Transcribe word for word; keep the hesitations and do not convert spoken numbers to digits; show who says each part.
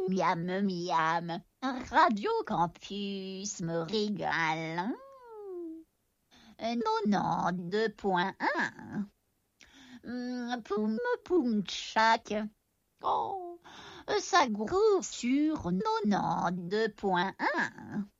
Speaker 1: Miam, miam. Radio Campus me régale. quatre-vingt-douze point un. Poum, poum, tchac. Oh, ça groove sur quatre-vingt-douze point un.